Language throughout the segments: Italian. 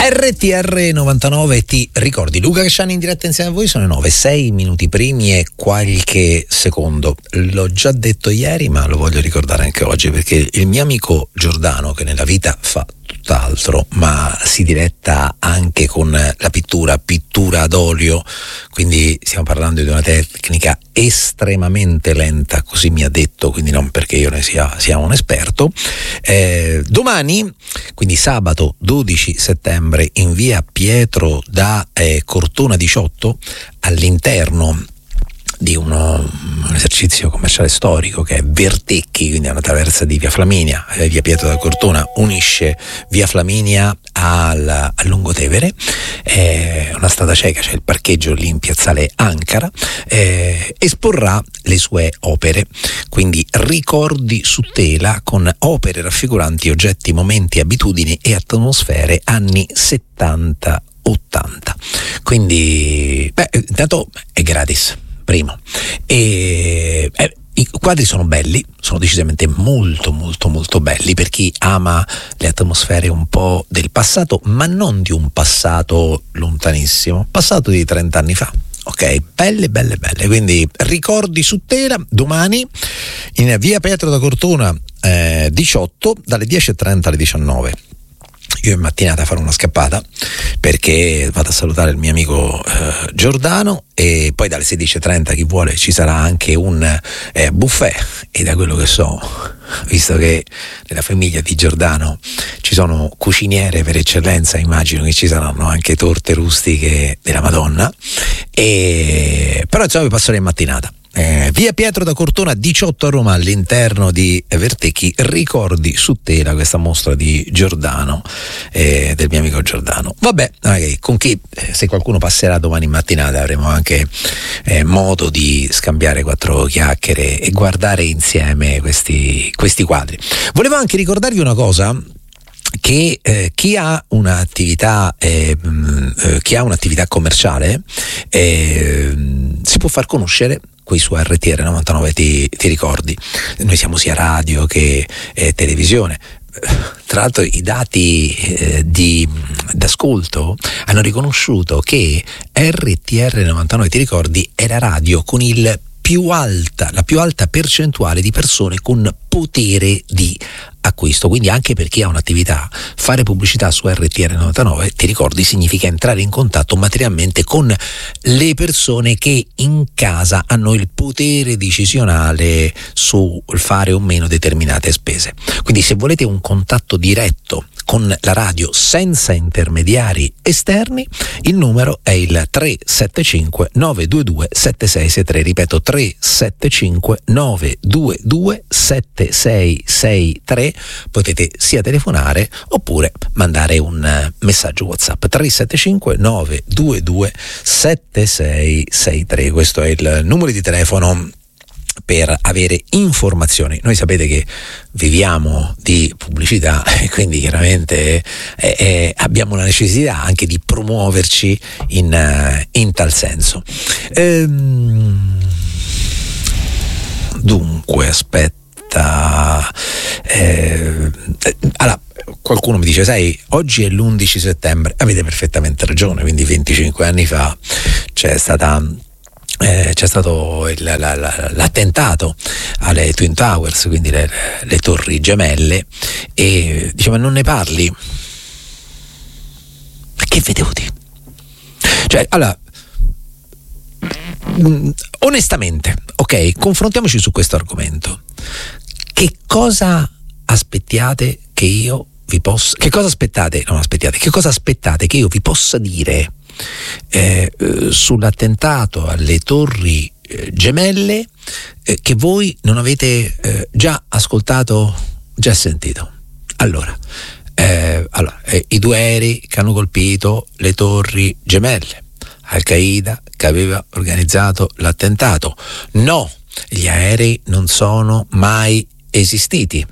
RTR 99, ti ricordi Luca Casciani in diretta insieme a voi? Sono 9, 6 minuti primi e qualche secondo. L'ho già detto ieri, ma lo voglio ricordare anche oggi, perché il mio amico Giordano, che nella vita fa tutt'altro, ma si diletta anche con la pittura ad olio, quindi stiamo parlando di una tecnica estremamente lenta, così mi ha detto, quindi non perché io ne sia un esperto. Domani, quindi sabato 12 settembre, in via Pietro da Cortona 18, all'interno di un esercizio commerciale storico che è Vertecchi, quindi è una traversa di via Flaminia. Via Pietro da Cortona unisce via Flaminia al Lungotevere, una strada cieca, c'è il parcheggio lì in piazzale Ancara. Esporrà le sue opere, quindi ricordi su tela, con opere raffiguranti oggetti, momenti, abitudini e atmosfere anni 70-80. Quindi intanto è gratis, primo, e i quadri sono belli, sono decisamente molto molto molto belli per chi ama le atmosfere un po' del passato, ma non di un passato lontanissimo, passato di 30 anni fa. Ok, belle, quindi ricordi su tela domani in via Pietro da Cortona 18, dalle 10:30 alle 19. Io in mattinata farò una scappata perché vado a salutare il mio amico Giordano, e poi dalle 16:30, chi vuole, ci sarà anche un buffet, e da quello che so, visto che nella famiglia di Giordano ci sono cuciniere per eccellenza, immagino che ci saranno anche torte rustiche della Madonna, però insomma vi passerò in mattinata. Via Pietro da Cortona 18 a Roma, all'interno di Vertecchi, ricordi su tela, questa mostra di Giordano, del mio amico Giordano. Vabbè, con chi, se qualcuno passerà domani mattinata, avremo anche modo di scambiare 4 chiacchiere e guardare insieme questi quadri. Volevo anche ricordarvi una cosa, che chi ha un'attività commerciale si può far conoscere qui su RTR 99, ti ricordi. Noi siamo sia radio che televisione. Tra l'altro i dati d'ascolto hanno riconosciuto che RTR 99, ti ricordi, è la radio con la più alta percentuale di persone con potere di acquisto. Quindi anche per chi ha un'attività, fare pubblicità su RTR 99, ti ricordi, significa entrare in contatto materialmente con le persone che in casa hanno il potere decisionale sul fare o meno determinate spese. Quindi se volete un contatto diretto con la radio senza intermediari esterni, il numero è il 375 922 7663, ripeto 375 922 7663. Potete sia telefonare oppure mandare un messaggio WhatsApp 375 922 7663. Questo è il numero di telefono per avere informazioni. Noi sapete che viviamo di pubblicità e quindi chiaramente abbiamo la necessità anche di promuoverci in tal senso. Dunque, aspetta, allora, qualcuno mi dice, sai, oggi è l'11 settembre, avete perfettamente ragione, quindi 25 anni fa c'è stato l'attentato alle Twin Towers, quindi le torri gemelle, e diceva, non ne parli? Ma che vedevo di? Cioè, allora, onestamente, ok, confrontiamoci su questo argomento. Che cosa aspettate che io vi possa, che cosa aspettate che io vi possa dire sull'attentato alle torri gemelle che voi non avete già ascoltato, già sentito? Allora, i 2 aerei che hanno colpito le torri gemelle, Al-Qaeda che aveva organizzato l'attentato. No, gli aerei non sono mai esistiti.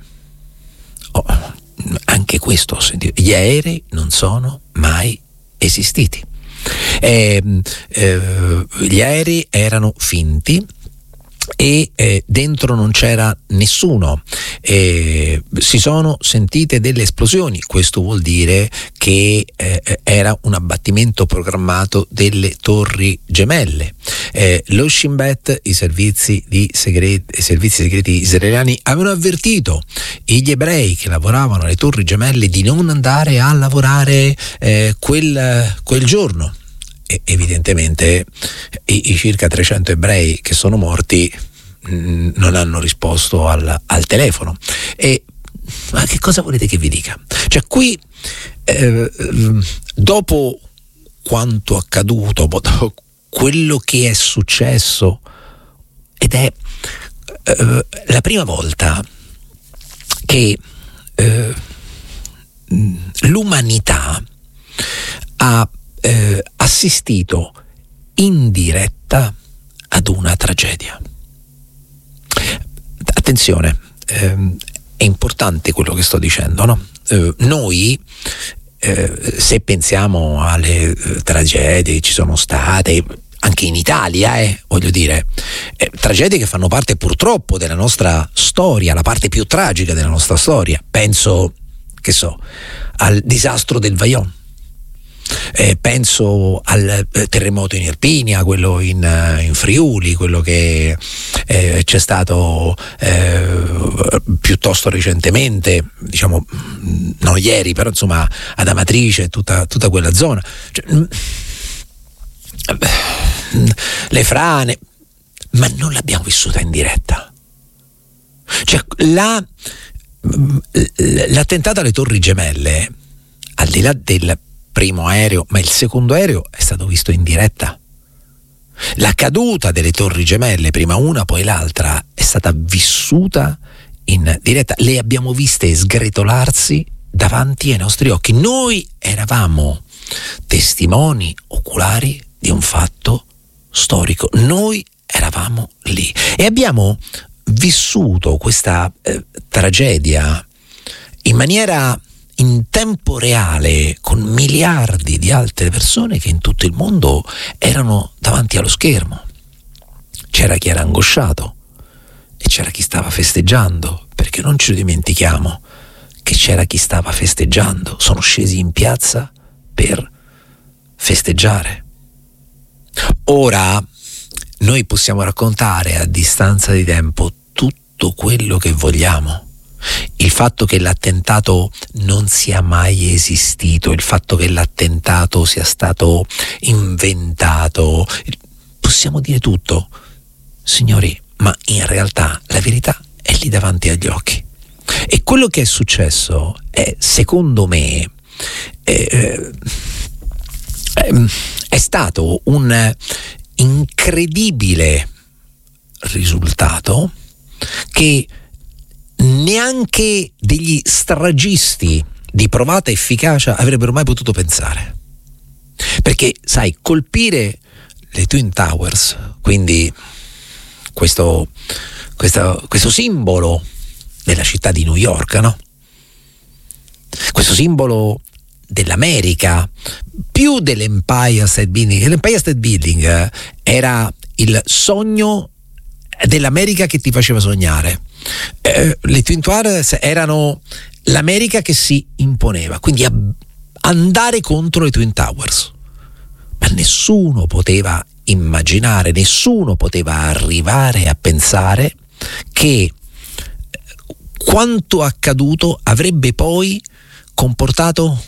Anche questo ho sentito, gli aerei non sono mai esistiti. Gli aerei erano finti, e dentro non c'era nessuno, si sono sentite delle esplosioni. Questo vuol dire che era un abbattimento programmato delle torri gemelle. Lo Shin Bet, i servizi segreti israeliani, avevano avvertito gli ebrei che lavoravano alle torri gemelle di non andare a lavorare quel giorno. Evidentemente i circa 300 ebrei che sono morti non hanno risposto al telefono. Ma che cosa volete che vi dica? Cioè qui dopo quanto accaduto, dopo quello che è successo, ed è la prima volta che l'umanità ha assistito in diretta ad una tragedia. Attenzione, è importante quello che sto dicendo, no? Noi se pensiamo alle tragedie che ci sono state anche in Italia, voglio dire, tragedie che fanno parte purtroppo della nostra storia, la parte più tragica della nostra storia. Penso, al disastro del Vajont. Penso al terremoto in Irpinia, quello in Friuli, quello che c'è stato piuttosto recentemente, diciamo non ieri, però insomma ad Amatrice, tutta quella zona, cioè, le frane, ma non l'abbiamo vissuta in diretta. Cioè l'attentato alle Torri Gemelle, al di là del primo aereo, ma il secondo aereo è stato visto in diretta. La caduta delle Torri Gemelle, prima una poi l'altra, è stata vissuta in diretta. Le abbiamo viste sgretolarsi davanti ai nostri occhi. Noi eravamo testimoni oculari di un fatto storico. Noi eravamo lì e abbiamo vissuto questa tragedia in tempo reale, con miliardi di altre persone che in tutto il mondo erano davanti allo schermo. C'era chi era angosciato e c'era chi stava festeggiando, perché non ci dimentichiamo che c'era chi stava festeggiando. Sono scesi in piazza per festeggiare. Ora noi possiamo raccontare a distanza di tempo tutto quello che vogliamo. Il fatto che l'attentato non sia mai esistito, il fatto che l'attentato sia stato inventato, possiamo dire tutto, signori, ma in realtà la verità è lì davanti agli occhi. E quello che è successo è, secondo me, è stato un incredibile risultato che neanche degli stragisti di provata efficacia avrebbero mai potuto pensare. Perché, sai, colpire le Twin Towers, quindi questo simbolo della città di New York, no? Questo simbolo dell'America, più dell'Empire State Building. L'Empire State Building era il sogno dell'America che ti faceva sognare. Le Twin Towers erano l'America che si imponeva, quindi andare contro le Twin Towers. Ma nessuno poteva immaginare, nessuno poteva arrivare a pensare che quanto accaduto avrebbe poi comportato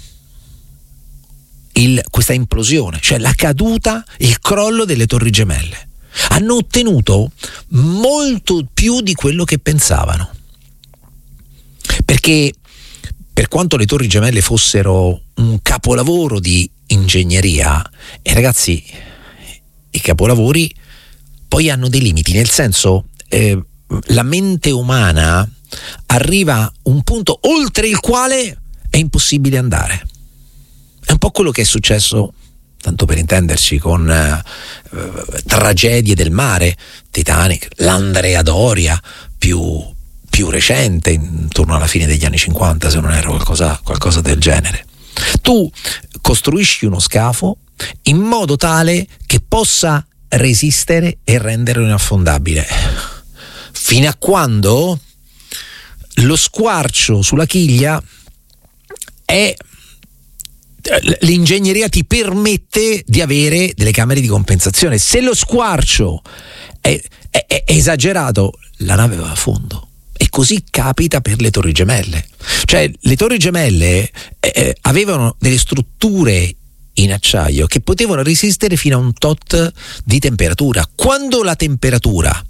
questa implosione, cioè la caduta, il crollo delle Torri Gemelle. Hanno ottenuto molto più di quello che pensavano, perché per quanto le Torri Gemelle fossero un capolavoro di ingegneria, e ragazzi, i capolavori poi hanno dei limiti, nel senso la mente umana arriva a un punto oltre il quale è impossibile andare. È un po' quello che è successo, tanto per intenderci, con tragedie del mare, Titanic, l'Andrea Doria più recente, intorno alla fine degli anni 50, se non erro, qualcosa del genere. Tu costruisci uno scafo in modo tale che possa resistere e renderlo inaffondabile, fino a quando lo squarcio sulla chiglia è... L'ingegneria ti permette di avere delle camere di compensazione. Se lo squarcio è esagerato, la nave va a fondo. E così capita per le Torri Gemelle. Cioè, le Torri Gemelle avevano delle strutture in acciaio che potevano resistere fino a un tot di temperatura. Quando la temperatura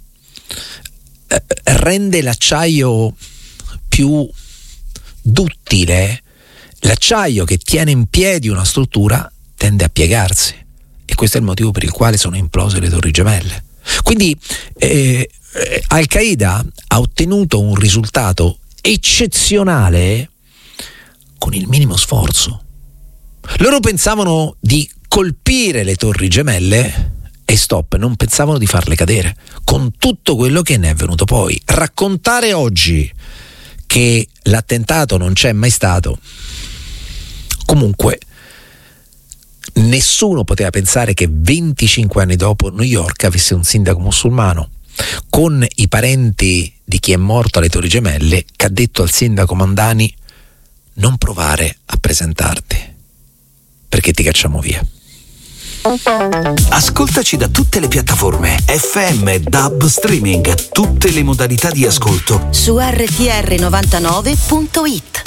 rende l'acciaio più duttile, l'acciaio che tiene in piedi una struttura tende a piegarsi, e questo è il motivo per il quale sono implose le Torri Gemelle. Quindi Al-Qaeda ha ottenuto un risultato eccezionale con il minimo sforzo. Loro pensavano di colpire le Torri Gemelle e stop, non pensavano di farle cadere, con tutto quello che ne è venuto poi. Raccontare oggi che l'attentato non c'è mai stato, comunque nessuno poteva pensare che 25 anni dopo New York avesse un sindaco musulmano con i parenti di chi è morto alle Torri Gemelle, che ha detto al sindaco Mandani: non provare a presentarti perché ti cacciamo via. Ascoltaci da tutte le piattaforme FM, DAB, streaming, tutte le modalità di ascolto su rtr99.it.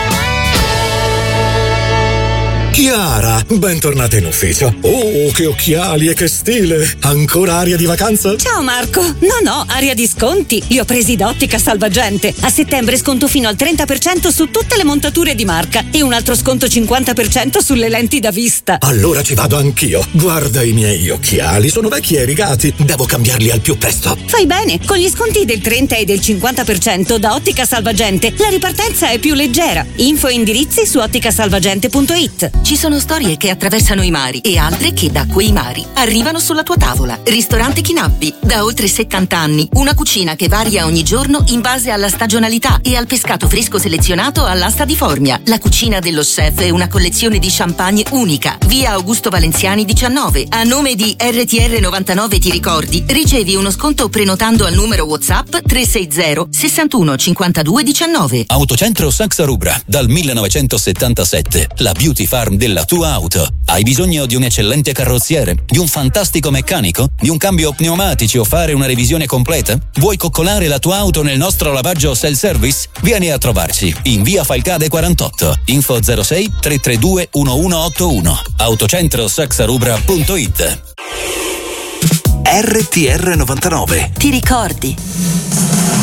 Chiara, bentornata in ufficio. Oh, che occhiali e che stile! Ancora aria di vacanza? Ciao Marco! No, aria di sconti. Li ho presi da Ottica Salvagente. A settembre sconto fino al 30% su tutte le montature di marca e un altro sconto 50% sulle lenti da vista. Allora ci vado anch'io. Guarda i miei occhiali, sono vecchi e rigati. Devo cambiarli al più presto. Fai bene, con gli sconti del 30 e del 50% da Ottica Salvagente la ripartenza è più leggera. Info e indirizzi su otticasalvagente.it. Ci sono storie che attraversano i mari e altre che da quei mari arrivano sulla tua tavola. Ristorante Chinappi, da oltre 70 anni. Una cucina che varia ogni giorno in base alla stagionalità e al pescato fresco selezionato all'asta di Formia. La cucina dello chef è una collezione di champagne unica. Via Augusto Valenziani 19. A nome di RTR 99 ti ricordi, ricevi uno sconto prenotando al numero WhatsApp 360 61 52 19. Autocentro Saxa Rubra, dal 1977. La beauty farm della tua auto. Hai bisogno di un eccellente carrozziere, di un fantastico meccanico, di un cambio pneumatici o fare una revisione completa? Vuoi coccolare la tua auto nel nostro lavaggio self-service? Vieni a trovarci in via Falcade 48. Info 06 332 1181. autocentrosaxarubra.it. RTR 99. Ti ricordi?